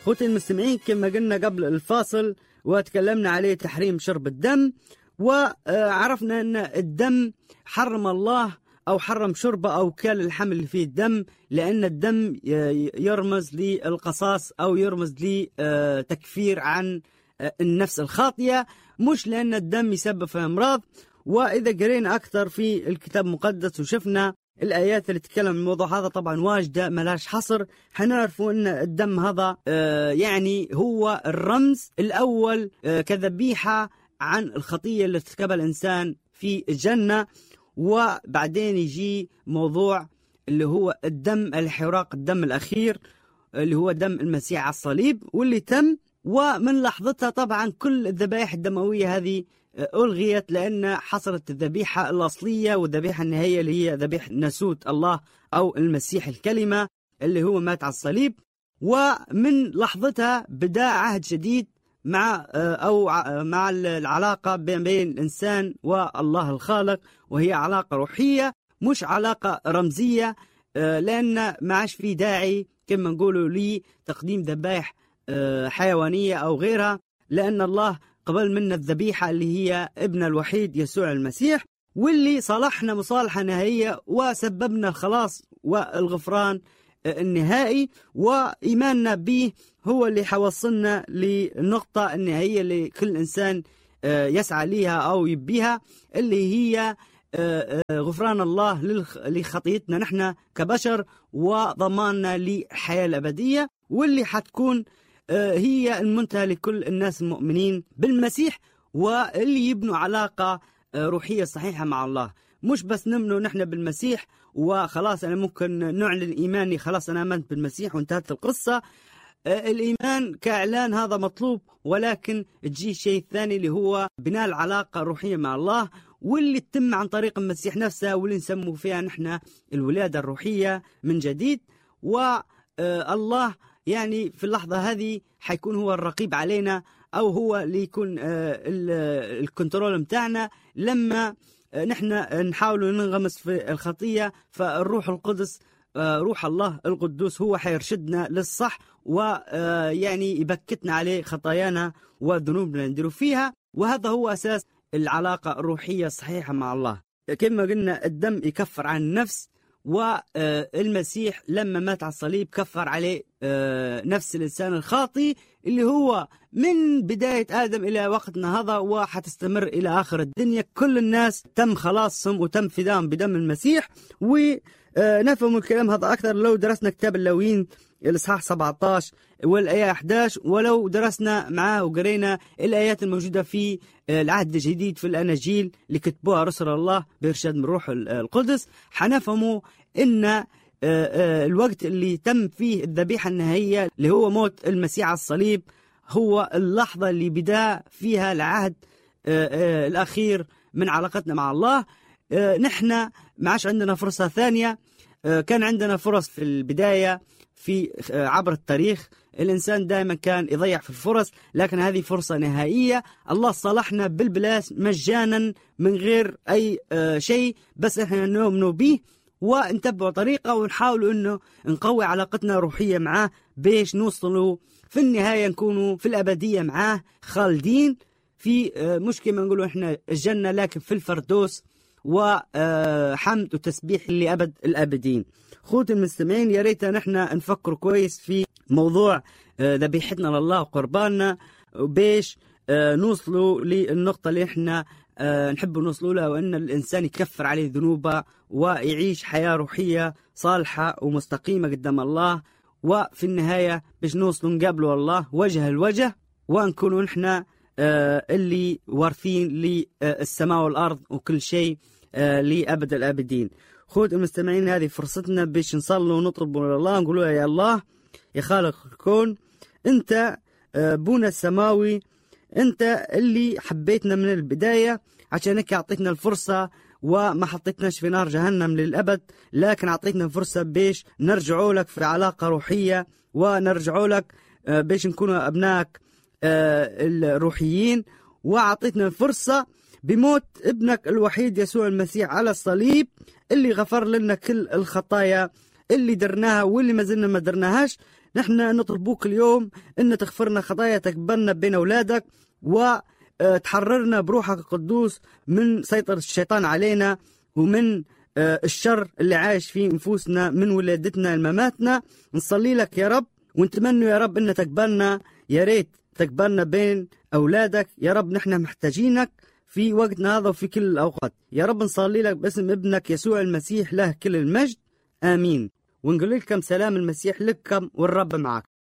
أخوتي المستمعين، كما قلنا قبل الفاصل وتكلمنا عليه تحريم شرب الدم، وعرفنا أن الدم حرم الله أو حرم شربه أو كل الحمل اللي فيه الدم، لأن الدم يرمز للقصاص أو يرمز لتكفير عن النفس الخاطئة، مش لأن الدم يسبب في أمراض. وإذا قرينا أكثر في الكتاب المقدس وشفنا الآيات اللي تتكلم عن الموضوع هذا طبعا واجدة ملاش حصر، حنعرفوا أن الدم هذا يعني هو الرمز الأول كذبيحة عن الخطية اللي ارتكبها الإنسان في الجنة. وبعدين يجي موضوع اللي هو الدم، الحراق الدم الأخير اللي هو دم المسيح على الصليب واللي تم. ومن لحظتها طبعا كل الذبائح الدموية هذه ألغيت، لأن حصلت الذبيحة الأصلية والذبيحة النهائية اللي هي ذبيحة ناسوت الله أو المسيح الكلمة اللي هو مات على الصليب. ومن لحظتها بدأ عهد جديد مع العلاقة بين الإنسان والله الخالق، وهي علاقة روحية مش علاقة رمزية، لأن ما عادش في داعي كما نقولوا لتقديم ذبائح حيوانية أو غيرها، لأن الله قبل منا الذبيحة اللي هي ابن الوحيد يسوع المسيح، واللي صالحنا مصالحة نهائية وسببنا الخلاص والغفران النهائي. وإيماننا به هو اللي حوصلنا للنقطة النهائية اللي كل إنسان يسعى ليها أو يبيها، اللي هي غفران الله لخطيتنا نحن كبشر وضماننا للحياة الأبدية، واللي حتكون هي المنتهى لكل الناس المؤمنين بالمسيح، واللي يبنوا علاقة روحية صحيحة مع الله. مش بس نمنوا نحن بالمسيح وخلاص أنا ممكن نعلن إيماني خلاص أنا آمنت بالمسيح وانتهت القصة. الإيمان كإعلان هذا مطلوب، ولكن تجي الشيء الثاني اللي هو بناء العلاقة الروحية مع الله، واللي تتم عن طريق المسيح نفسه، واللي نسمو فيها نحن الولادة الروحية من جديد. والله يعني في اللحظة هذه حيكون هو الرقيب علينا، أو هو اللي يكون الكنترول متاعنا لما نحن نحاول ننغمس في الخطية. فالروح القدس روح الله القدوس هو حيرشدنا للصح، ويعني يبكتنا عليه خطايانا وذنوبنا نديروا فيها. وهذا هو أساس العلاقة الروحية الصحيحة مع الله. كما قلنا الدم يكفر عن النفس، والمسيح لما مات على الصليب كفر عليه نفس الإنسان الخاطي اللي هو من بداية آدم إلى وقتنا هذا وحتستمر إلى آخر الدنيا. كل الناس تم خلاصهم وتم فداهم بدم المسيح. ونفهم الكلام هذا أكثر لو درسنا كتاب اللاويين الإصحاح 17 والآية 11، ولو درسنا معاه وقرينا الآيات الموجودة في العهد الجديد في الأناجيل اللي كتبوها رسل الله بإرشاد من روح القدس، حنفهموا إن الوقت اللي تم فيه الذبيحة النهائية اللي هو موت المسيح على الصليب هو اللحظة اللي بدأ فيها العهد الأخير من علاقتنا مع الله. نحن ما عادش عندنا فرصة ثانية. كان عندنا فرص في البداية في عبر التاريخ، الإنسان دائما كان يضيع في الفرص، لكن هذه فرصة نهائية. الله صالحنا بالبلاش مجانا من غير أي شيء، بس إحنا نؤمن به ونتبع طريقة ونحاول إنه نقوي علاقتنا الروحية معاه باش نوصلوا في النهاية نكونوا في الأبدية معاه خالدين في مش كما نقولوا إحنا الجنة، لكن في الفردوس وحمد وتسبيح لأبد الأبدين. خوتي المستمعين، يا ريت نحن نفكر كويس في موضوع ذبيحتنا لله وقرباننا باش نوصلوا للنقطة اللي احنا نحب نوصلوا لها، وأن الإنسان يكفر عليه ذنوبه ويعيش حياة روحية صالحة ومستقيمة قدام الله، وفي النهاية باش نوصلوا نقابلوا الله وجه الوجه ونكونوا نحن اللي وارثين للسماء والأرض وكل شيء لأبد الآبدين. خذ المستمعين، هذه فرصتنا باش نصلوا ونطلبوا من الله، نقولوا يا الله يا خالق الكون، أنت بونا السماوي، أنت اللي حبيتنا من البداية عشانك أعطيتنا الفرصة وما حطيتناش في نار جهنم للأبد، لكن أعطيتنا فرصة باش نرجعوا لك في علاقة روحية ونرجعوا لك باش نكونوا أبنائك الروحيين. وأعطيتنا فرصة بموت ابنك الوحيد يسوع المسيح على الصليب اللي غفر لنا كل الخطايا اللي درناها واللي ما زلنا ما درناهاش. نحن نطلبوك اليوم أن تغفرنا خطايا، تقبلنا بين أولادك، وتحررنا بروحك القدوس من سيطرة الشيطان علينا، ومن الشر اللي عايش في نفوسنا من ولادتنا لمماتنا. نصلي لك يا رب، ونتمنى يا رب أن تقبلنا، يا ريت تقبلنا بين أولادك يا رب. نحن محتاجينك في وقتنا هذا وفي كل الأوقات يا رب. نصلي لك باسم ابنك يسوع المسيح له كل المجد، آمين. ونقول لكم سلام المسيح لكم والرب معك.